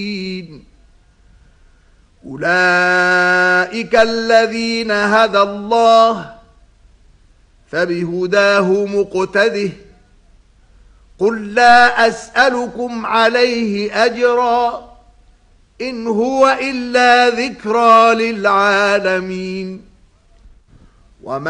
أولئك الذين هدى الله فبهداه مقتده قل لا أسألكم عليه أجرا إن هو إلا ذكرى للعالمين.